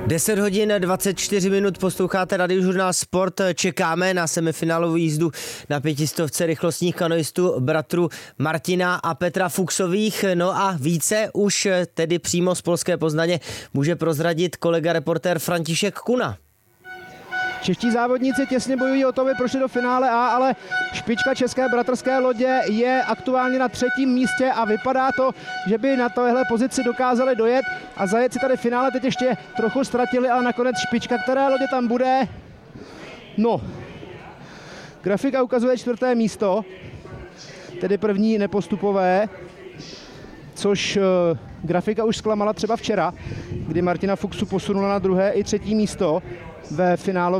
10 hodin 24 minut posloucháte Radiožurnál Sport. Čekáme na semifinálovou jízdu na 500 rychlostních kanoistů bratrů Martina a Petra Fuchsových. No a více už tedy přímo z polské Poznaně může prozradit kolega reportér František Kuna. Čeští závodníci těsně bojují o to, aby prošli do finále A, ale špička české bratrské lodě je aktuálně na 3. místě a vypadá to, že by na téhle pozici dokázali dojet a zajet si tady finále. Teď ještě trochu ztratili, ale nakonec špička, které lodě tam bude. No, grafika ukazuje 4. místo, tedy první nepostupové, což grafika už zklamala třeba včera, kdy Martina Fuchsu posunula na 2. i 3. místo ve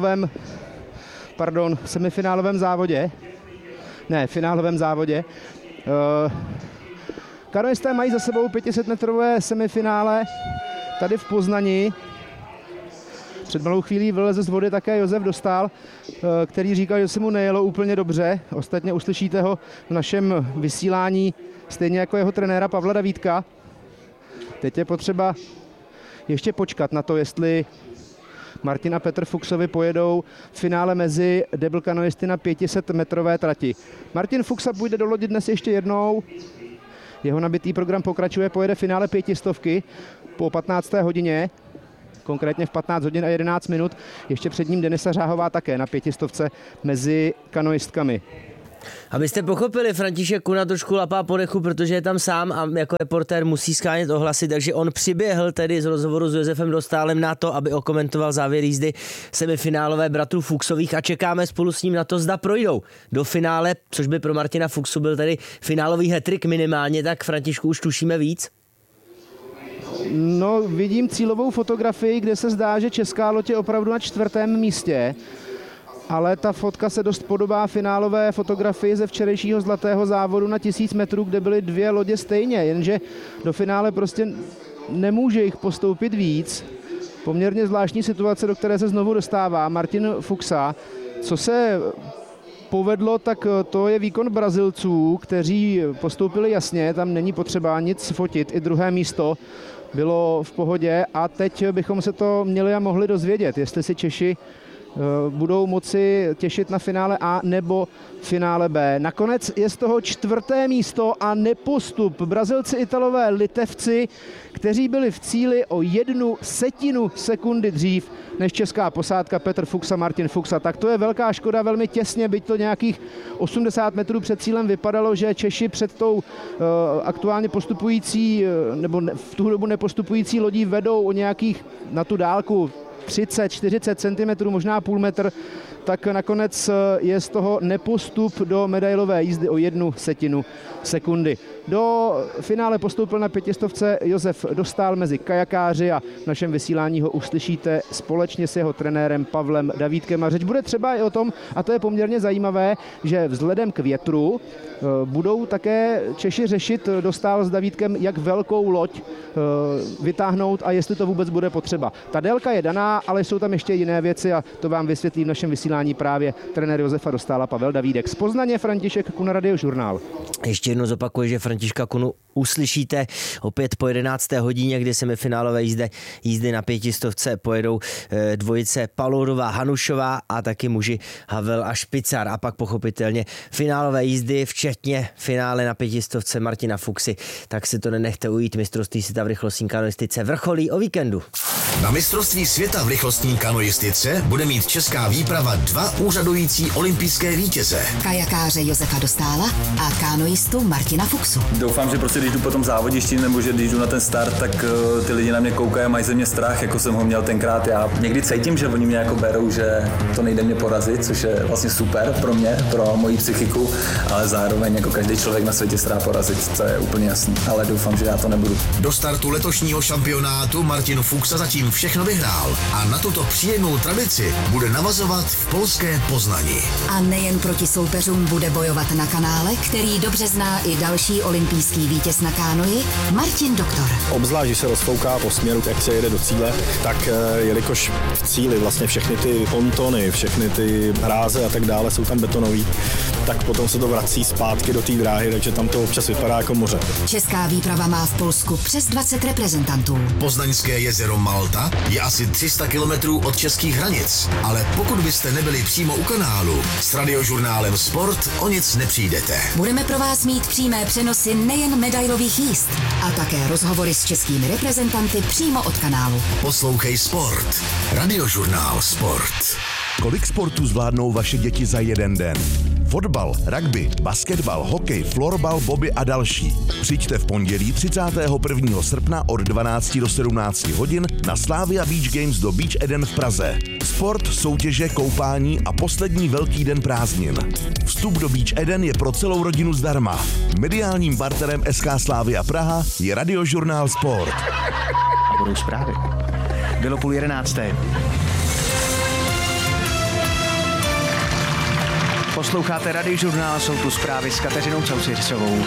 semifinálovém závodě. Ne, finálovém závodě. Kanoisté mají za sebou 500metrové semifinále tady v Poznani. Před malou chvílí vyleze z vody také Josef Dostál, který říkal, že se mu nejelo úplně dobře. Ostatně uslyšíte ho v našem vysílání, stejně jako jeho trenéra Pavla Davídka. Teď je potřeba ještě počkat na to, jestli Martin a Petr Fuchsovi pojedou v finále mezi double kanoisty na 500metrové trati. Martin Fuchsa půjde do lodi dnes ještě jednou. Jeho nabitý program pokračuje, pojede finále 500 po 15. hodině, konkrétně v 15 hodin a 11 minut. Ještě před ním Denisa Řáhová také na 500 mezi kanoistkami. Abyste pochopili, František Kuna trošku lapá po dechu, protože je tam sám a jako reportér musí shánět ohlasy, takže on přiběhl tedy z rozhovoru s Josefem Dostálem na to, aby okomentoval závěr jízdy semifinálové bratrů Fuchsových a čekáme spolu s ním na to, zda projdou do finále, což by pro Martina Fuchsu byl tedy finálový hat-trick minimálně, tak Františku už tušíme víc? No, vidím cílovou fotografii, kde se zdá, že česká loď je opravdu na 4. místě. Ale ta fotka se dost podobá finálové fotografii ze včerejšího zlatého závodu na 1000 metrů, kde byly 2 lodě stejně, jenže do finále prostě nemůže jich postoupit víc. Poměrně zvláštní situace, do které se znovu dostává Martin Fuchsa. Co se povedlo, tak to je výkon Brazilců, kteří postoupili jasně, tam není potřeba nic fotit, i 2. místo bylo v pohodě a teď bychom se to měli a mohli dozvědět, jestli si Češi budou moci těšit na finále A nebo finále B. Nakonec je z toho 4. místo a nepostup. Brazilci, Italové, Litevci, kteří byli v cíli o 0,01 sekundy dřív než česká posádka Petr Fuchs a Martin Fuchsa. Tak to je velká škoda, velmi těsně, byť to nějakých 80 metrů před cílem vypadalo, že Češi před tou aktuálně postupující, nebo v tu dobu nepostupující lodí vedou o nějakých na tu dálku 30-40 cm, možná půl metr, tak nakonec je z toho nepostup do medailové jízdy o 0,01 sekundy. Do finále postoupil na 500 Josef Dostál mezi kajakáři a v našem vysílání ho uslyšíte společně s jeho trenérem Pavlem Davídkem. A řeč bude třeba i o tom, a to je poměrně zajímavé, že vzhledem k větru budou také Češi řešit Dostál s Davídkem, jak velkou loď vytáhnout a jestli to vůbec bude potřeba. Ta délka je daná, ale jsou tam ještě jiné věci a to vám vysvětlí v našem vysílání právě trenér Josefa Dostála Pavel Davídek. Z Poznaně František Kuna, Radiožurnál. Ještě jednou zopakuji, že Františka Kunu uslyšíte opět po 11. hodině, kdy semifinálové jízdy na 500 pojedou dvojice Paloudová, Hanušová a taky muži Havel a Špicar. A pak pochopitelně finálové jízdy, včetně finále na 500 Martina Fuchsy. Tak si to nenechte ujít, mistrovství světa v rychlostní kanoistice vrcholí o víkendu. Na mistrovství světa v rychlostní kanoistice bude mít česká výprava 2 úřadující olympijské vítěze. Kajakáře Josefa Dostála a kanoistu Martina Fuchsu. Doufám, že prostě když jdu po tom závoděšti nebo že když jdu na ten start, tak ty lidi na mě koukají a mají ze mě strach, jako jsem ho měl tenkrát já. Někdy cítím, že oni mě jako berou, že to nejde mě porazit, což je vlastně super pro mě, pro moji psychiku, ale zároveň jako každý člověk na světě se dá porazit, to je úplně jasný, ale doufám, že já to nebudu. Do startu letošního šampionátu Martin Fuchsa zatím všechno vyhrál a na tuto příjemnou tradici bude navazovat v polské Poznani. A nejen proti soupeřům bude bojovat na kanále, který dobře zná i další olympijský vítěz Závěs na kánoji Martin Doktor. Obzvlášť, když se rozfouká po směru, jak se jede do cíle, tak jelikož v cíli vlastně všechny ty pontony, všechny ty hráze a tak dále jsou tam betonový, tak potom se to vrací zpátky do té dráhy, takže tam to občas vypadá jako moře. Česká výprava má v Polsku přes 20 reprezentantů. Poznaňské jezero Malta je asi 300 kilometrů od českých hranic, ale pokud byste nebyli přímo u kanálu, s Radiožurnálem Sport o nic nepřijdete. Budeme pro vás mít přímé přenosy nejen medailových jízd, a také rozhovory s českými reprezentanty přímo od kanálu. Poslouchej Sport. Radiožurnál Sport. Kolik sportů zvládnou vaše děti za jeden den? Fotbal, rugby, basketbal, hokej, florbal, bobby a další. Přijďte v pondělí 31. srpna od 12 do 17 hodin na Slavia Beach Games do Beach Eden v Praze. Sport, soutěže, koupání a poslední velký den prázdnin. Vstup do Beach Eden je pro celou rodinu zdarma. Mediálním partnerem SK Slavia Praha je Radiožurnál Sport. A budou zprávy. Bylo 10:30. Posloucháte Radiožurnál, jsou tu zprávy s Kateřinou Cauciřovou.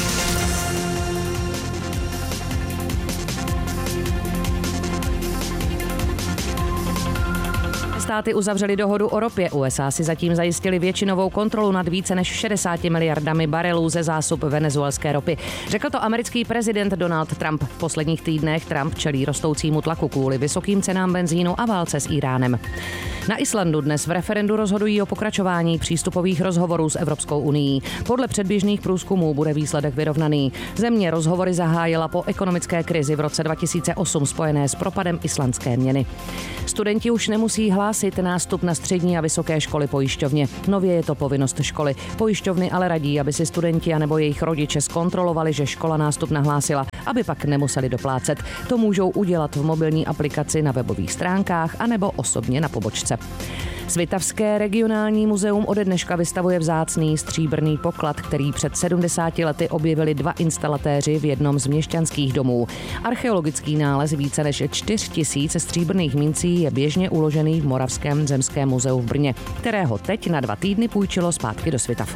Státy uzavřely dohodu o ropě. USA si zatím zajistili většinovou kontrolu nad více než 60 miliardami barelů ze zásob venezuelské ropy. Řekl to americký prezident Donald Trump. V posledních týdnech Trump čelí rostoucímu tlaku kvůli vysokým cenám benzínu a válce s Íránem. Na Islandu dnes v referendu rozhodují o pokračování přístupových rozhovorů s Evropskou unií. Podle předběžných průzkumů bude výsledek vyrovnaný. Země rozhovory zahájila po ekonomické krizi v roce 2008 spojené s propadem islandské měny. Studenti už nemusí hlásit nástup na střední a vysoké školy pojišťovně. Nově je to povinnost školy. Pojišťovny ale radí, aby si studenti anebo jejich rodiče zkontrolovali, že škola nástup nahlásila, aby pak nemuseli doplácet. To můžou udělat v mobilní aplikaci na webových stránkách anebo osobně na pobočce. Svitavské regionální muzeum ode dneška vystavuje vzácný stříbrný poklad, který před 70 lety objevili dva instalatéři v jednom z měšťanských domů. Archeologický nález více než 4000 stříbrných mincí je běžně uložený v Moravském zemském muzeu v Brně, kterého teď na 2 týdny půjčilo zpátky do Svitav.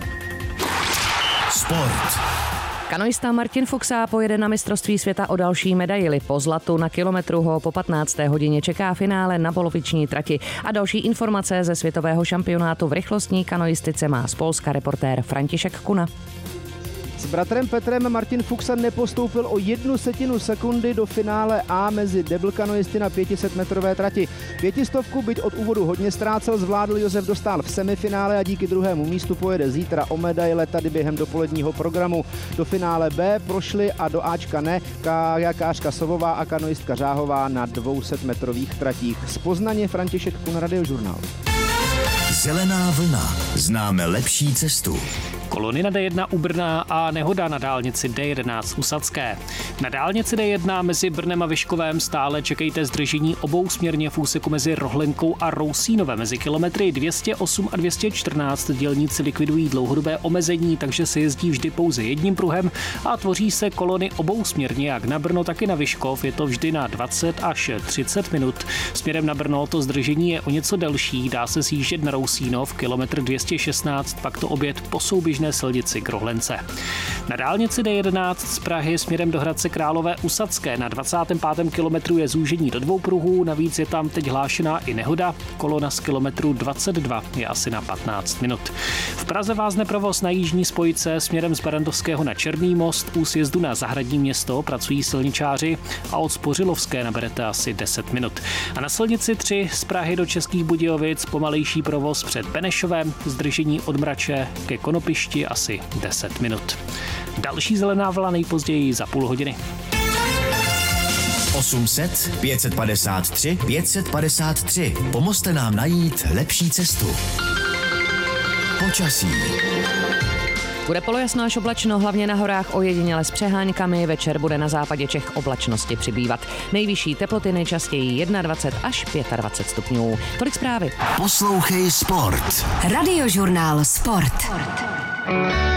Sport. Kanoista Martin Fuxa pojede na mistrovství světa o další medaili. Po zlatu na kilometru ho po 15. hodině čeká finále na poloviční trati. A další informace ze světového šampionátu v rychlostní kanoistice má z Polska reportér František Kuna. S bratrem Petrem Martin Fuxa nepostoupil o 1/10 sekundy do finále A mezi deblkanoisty na 500metrové trati. 500, byť od úvodu hodně ztrácel, zvládl Josef Dostál v semifinále a díky druhému místu pojede zítra o medaile tady během dopoledního programu. Do finále B prošly a do Ačka ne kajakářka Sovová a kanoistka Řáhová na 200metrových tratích. Z Poznaně František Kun, Radiožurnál. Zelená vlna. Známe lepší cestu. Kolony na D1 u Brna a nehoda na dálnici D11 u Sadské. Na dálnici D1 mezi Brnem a Vyškovem stále čekejte zdržení obousměrně v úseku mezi Rohlenkou a Rousínovem. Mezi kilometry 208 a 214 dělníci likvidují dlouhodobé omezení, takže se jezdí vždy pouze jedním pruhem a tvoří se kolony obousměrně jak na Brno, tak i na Vyškov. Je to vždy na 20 až 30 minut. Směrem na Brno to zdržení je o něco delší, dá se sjíždět na Rousínov, kilometr 216, pak to obět po souběžné silnici k Rohlence. Na dálnici D11 z Prahy směrem do Hradce Králové u Sadské na 25. kilometru je zúžení do 2 pruhů, navíc je tam teď hlášená i nehoda. Kolona z kilometru 22 je asi na 15 minut. V Praze vázne provoz na jižní spojce směrem z Barandovského na Černý most, u sjezdu na Zahradní Město pracují silničáři a od Spořilovské naberete asi 10 minut. A na silnici 3 z Prahy do Českých Budějovic pomalejší provoz před Benešovem, zdržení od Mrače ke Konopišti asi 10 minut. Další zelená vlna nejpozději za půl hodiny. 800 553 553. Pomozte nám najít lepší cestu. Počasí. Bude polojasno až oblačno, hlavně na horách ojediněle s přeháňkami. Večer bude na západě Čech oblačnosti přibývat. Nejvyšší teploty nejčastěji 21 až 25 stupňů. Tolik zprávy. Poslouchej Sport. Radiožurnál Sport.